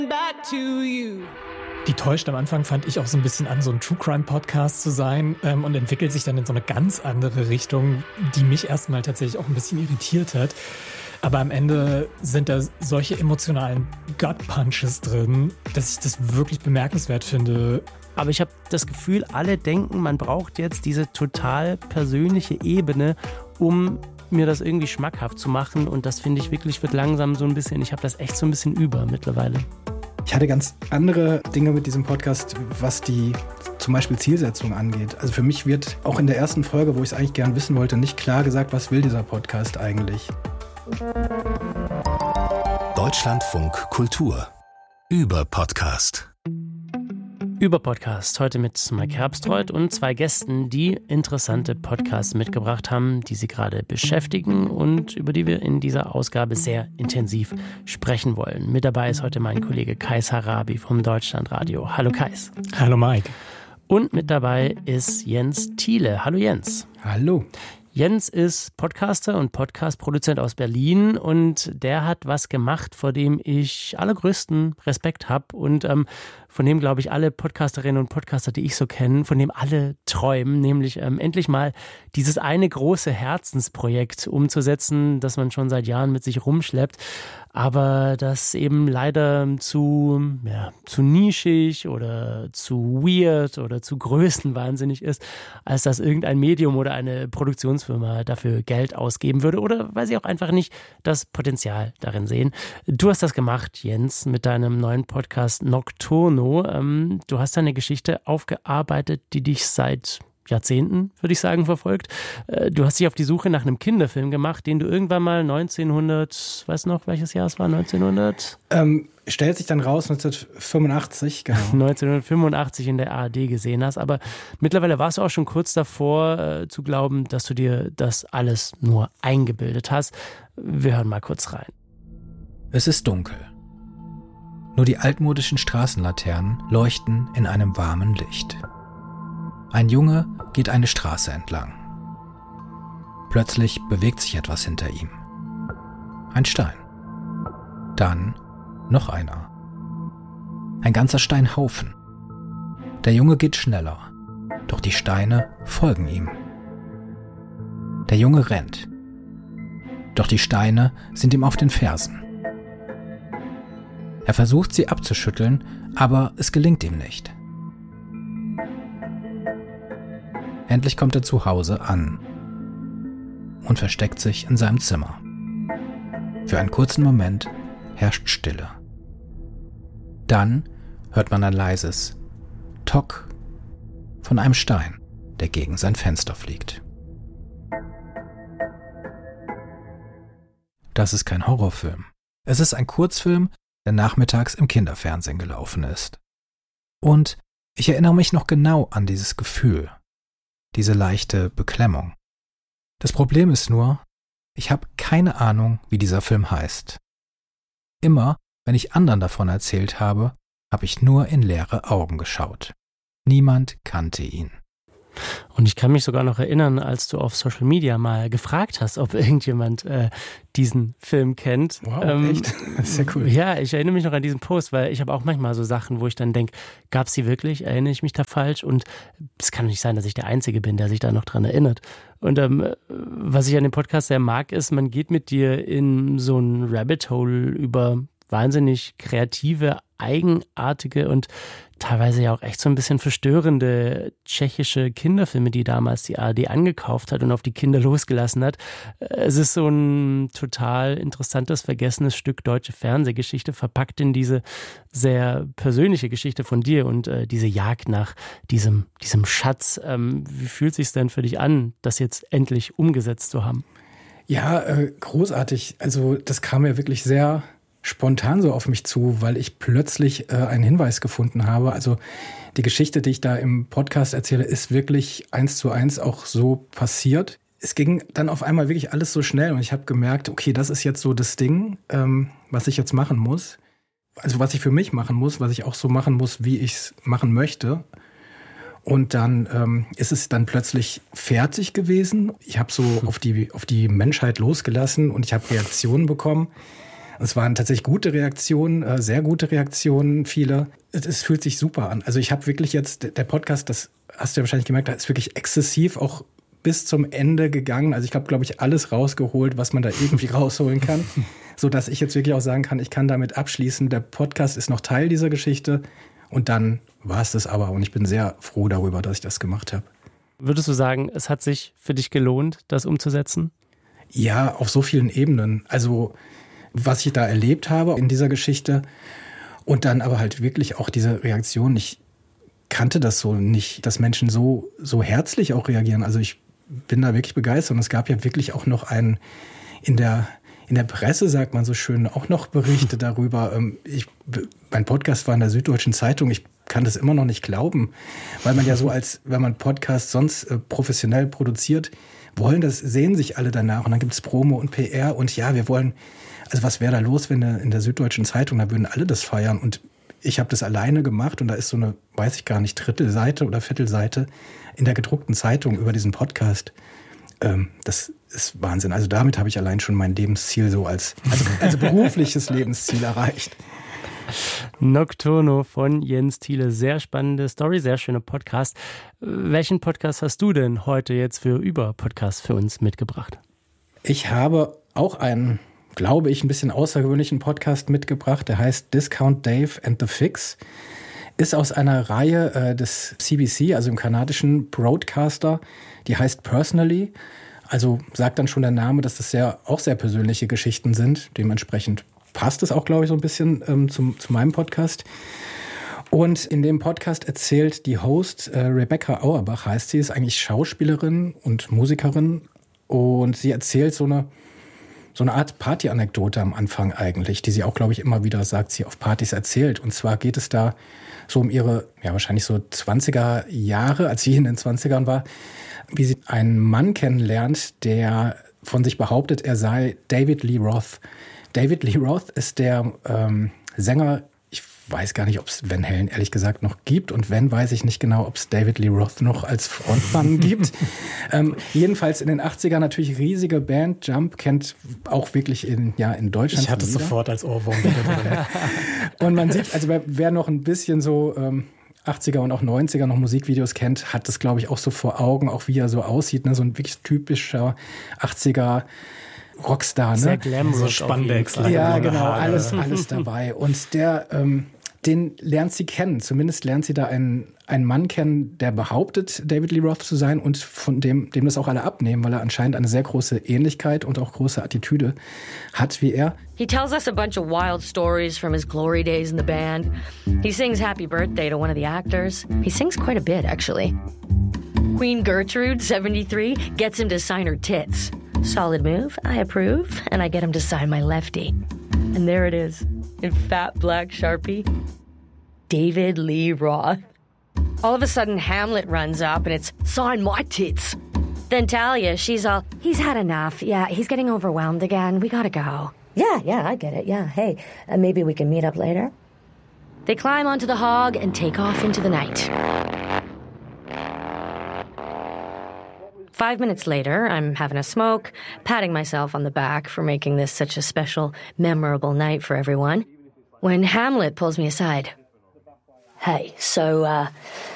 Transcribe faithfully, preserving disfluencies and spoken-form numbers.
back to you. Die täuscht am Anfang, fand ich, auch so ein bisschen an, so ein True-Crime-Podcast zu sein ähm, und entwickelt sich dann in so eine ganz andere Richtung, die mich erstmal tatsächlich auch ein bisschen irritiert hat. Aber am Ende sind da solche emotionalen Gut-Punches drin, dass ich das wirklich bemerkenswert finde. Aber ich habe das Gefühl, alle denken, man braucht jetzt diese total persönliche Ebene, um mir das irgendwie schmackhaft zu machen. Und das, finde ich, wirklich wird langsam so ein bisschen, ich habe das echt so ein bisschen über mittlerweile. Ich hatte ganz andere Dinge mit diesem Podcast, was die zum Beispiel Zielsetzung angeht. Also für mich wird auch in der ersten Folge, wo ich es eigentlich gern wissen wollte, nicht klar gesagt, was will dieser Podcast eigentlich. Deutschlandfunk Kultur über Podcast. Über Podcast, heute mit Mike Herbstreuth und zwei Gästen, die interessante Podcasts mitgebracht haben, die sie gerade beschäftigen und über die wir in dieser Ausgabe sehr intensiv sprechen wollen. Mit dabei ist heute mein Kollege Kais Harabi vom Deutschlandradio. Hallo Kais. Hallo Mike. Und mit dabei ist Jens Thiele. Hallo Jens. Hallo. Jens ist Podcaster und Podcast-Produzent aus Berlin und der hat was gemacht, vor dem ich allergrößten Respekt habe und ähm, von dem, glaube ich, alle Podcasterinnen und Podcaster, die ich so kenne, von dem alle träumen, nämlich ähm, endlich mal dieses eine große Herzensprojekt umzusetzen, das man schon seit Jahren mit sich rumschleppt, aber das eben leider zu, ja, zu nischig oder zu weird oder zu größenwahnsinnig ist, als dass irgendein Medium oder eine Produktionsfirma dafür Geld ausgeben würde oder weil sie auch einfach nicht das Potenzial darin sehen. Du hast das gemacht, Jens, mit deinem neuen Podcast Nocturno. Du hast eine Geschichte aufgearbeitet, die dich seit Jahrzehnten, würde ich sagen, verfolgt. Du hast dich auf die Suche nach einem Kinderfilm gemacht, den du irgendwann mal neunzehnhundert, weißt du noch, welches Jahr es war, neunzehnhundert? Ähm, stellt sich dann raus, neunzehnhundertfünfundachtzig, genau. neunzehnhundertfünfundachtzig in der A R D gesehen hast, aber mittlerweile warst du auch schon kurz davor äh, zu glauben, dass du dir das alles nur eingebildet hast. Wir hören mal kurz rein. Es ist dunkel. Nur die altmodischen Straßenlaternen leuchten in einem warmen Licht. Ein Junge geht eine Straße entlang. Plötzlich bewegt sich etwas hinter ihm. Ein Stein. Dann noch einer. Ein ganzer Steinhaufen. Der Junge geht schneller, doch die Steine folgen ihm. Der Junge rennt. Doch die Steine sind ihm auf den Fersen. Er versucht, sie abzuschütteln, aber es gelingt ihm nicht. Endlich kommt er zu Hause an und versteckt sich in seinem Zimmer. Für einen kurzen Moment herrscht Stille. Dann hört man ein leises Tock von einem Stein, der gegen sein Fenster fliegt. Das ist kein Horrorfilm. Es ist ein Kurzfilm, der nachmittags im Kinderfernsehen gelaufen ist. Und ich erinnere mich noch genau an dieses Gefühl, diese leichte Beklemmung. Das Problem ist nur, ich habe keine Ahnung, wie dieser Film heißt. Immer, wenn ich anderen davon erzählt habe, habe ich nur in leere Augen geschaut. Niemand kannte ihn. Und ich kann mich sogar noch erinnern, als du auf Social Media mal gefragt hast, ob irgendjemand äh, diesen Film kennt. Wow, ähm, echt? Das ist ja cool. Ja, ich erinnere mich noch an diesen Post, weil ich habe auch manchmal so Sachen, wo ich dann denke, gab es die wirklich? Erinnere ich mich da falsch? Und es kann nicht sein, dass ich der Einzige bin, der sich da noch dran erinnert. Und ähm, was ich an dem Podcast sehr mag, ist, man geht mit dir in so ein Rabbit Hole über wahnsinnig kreative, eigenartige und teilweise ja auch echt so ein bisschen verstörende tschechische Kinderfilme, die damals die A R D angekauft hat und auf die Kinder losgelassen hat. Es ist so ein total interessantes, vergessenes Stück deutsche Fernsehgeschichte, verpackt in diese sehr persönliche Geschichte von dir und äh, diese Jagd nach diesem, diesem Schatz. Ähm, wie fühlt es sich denn für dich an, das jetzt endlich umgesetzt zu haben? Ja, äh, großartig. Also das kam ja wirklich sehr spontan so auf mich zu, weil ich plötzlich äh, einen Hinweis gefunden habe. Also die Geschichte, die ich da im Podcast erzähle, ist wirklich eins zu eins auch so passiert. Es ging dann auf einmal wirklich alles so schnell und ich habe gemerkt, okay, das ist jetzt so das Ding, ähm, was ich jetzt machen muss. Also was ich für mich machen muss, was ich auch so machen muss, wie ich es machen möchte. Und dann ähm, ist es dann plötzlich fertig gewesen. Ich habe so auf die, auf die Menschheit losgelassen und ich habe Reaktionen bekommen. Es waren tatsächlich gute Reaktionen, sehr gute Reaktionen, viele. Es, es fühlt sich super an. Also ich habe wirklich jetzt, der Podcast, das hast du ja wahrscheinlich gemerkt, ist wirklich exzessiv auch bis zum Ende gegangen. Also ich habe, glaube ich, alles rausgeholt, was man da irgendwie rausholen kann. So dass ich jetzt wirklich auch sagen kann, ich kann damit abschließen, der Podcast ist noch Teil dieser Geschichte. Und dann war es das aber. Und ich bin sehr froh darüber, dass ich das gemacht habe. Würdest du sagen, es hat sich für dich gelohnt, das umzusetzen? Ja, auf so vielen Ebenen. Also was ich da erlebt habe in dieser Geschichte und dann aber halt wirklich auch diese Reaktion. Ich kannte das so nicht, dass Menschen so, so herzlich auch reagieren. Also ich bin da wirklich begeistert. Und es gab ja wirklich auch noch einen in der In der Presse, sagt man so schön, auch noch Berichte darüber. Ich, mein Podcast war in der Süddeutschen Zeitung. Ich kann das immer noch nicht glauben, weil man ja so als, wenn man Podcasts sonst äh, professionell produziert, wollen das, sehen sich alle danach. Und dann gibt es Promo und P R. Und ja, wir wollen, also was wäre da los, wenn in der Süddeutschen Zeitung, da würden alle das feiern. Und ich habe das alleine gemacht und da ist so eine, weiß ich gar nicht, Drittelseite oder Viertelseite in der gedruckten Zeitung über diesen Podcast. Ähm, das ist Wahnsinn. Also damit habe ich allein schon mein Lebensziel so als, also, also berufliches Lebensziel erreicht. Nocturno von Jens Thiele. Sehr spannende Story, sehr schöner Podcast. Welchen Podcast hast du denn heute jetzt für Über-Podcast für uns mitgebracht? Ich habe auch einen, glaube ich, ein bisschen außergewöhnlichen Podcast mitgebracht. Der heißt Discount Dave and the Fix. Ist aus einer Reihe äh, des C B C, also im kanadischen Broadcaster. Die heißt Personally. Also sagt dann schon der Name, dass das sehr, auch sehr persönliche Geschichten sind. Dementsprechend passt es auch, glaube ich, so ein bisschen ähm, zum, zu meinem Podcast. Und in dem Podcast erzählt die Host, äh, Rebecca Auerbach heißt sie, ist eigentlich Schauspielerin und Musikerin. Und sie erzählt so eine, so eine Art Party-Anekdote am Anfang eigentlich, die sie auch, glaube ich, immer wieder sagt, sie auf Partys erzählt. Und zwar geht es da so um ihre, ja wahrscheinlich so zwanziger Jahre, als sie in den zwanzigern war, wie sie einen Mann kennenlernt, der von sich behauptet, er sei David Lee Roth. David Lee Roth ist der ähm, Sänger, ich weiß gar nicht, ob es Van Halen ehrlich gesagt noch gibt. Und wenn, weiß ich nicht genau, ob es David Lee Roth noch als Frontmann gibt. Ähm, jedenfalls in den achtzigern natürlich riesige Band. Jump kennt auch wirklich in, ja, in Deutschland. Ich hatte es sofort als Ohrwurm. Und man sieht, also wer, wer noch ein bisschen so ähm, achtziger und auch neunziger noch Musikvideos kennt, hat das, glaube ich, auch so vor Augen, auch wie er so aussieht. Ne? So ein wirklich typischer achtziger Rockstar. Ne? Sehr glamorous. So Spandex. Ja, genau, alles, alles dabei. Und der, ähm, den lernt sie kennen. Zumindest lernt sie da einen, einen Mann kennen, der behauptet, David Lee Roth zu sein und von dem, dem das auch alle abnehmen, weil er anscheinend eine sehr große Ähnlichkeit und auch große Attitüde hat wie er. He tells us a bunch of wild stories from his glory days in the band. He sings Happy Birthday to one of the actors. He sings quite a bit, actually. Queen Gertrude, seventy-three, gets him to sign her tits. Solid move, I approve, and I get him to sign my lefty. And there it is, in fat black Sharpie, David Lee Roth. All of a sudden, Hamlet runs up and it's, sign my tits. Then Talia, she's all, he's had enough. Yeah, he's getting overwhelmed again. We gotta go. Yeah, yeah, I get it. Yeah, hey, uh, maybe we can meet up later. They climb onto the hog and take off into the night. Five minutes later, I'm having a smoke, patting myself on the back for making this such a special, memorable night for everyone, when Hamlet pulls me aside. Hey, so, uh,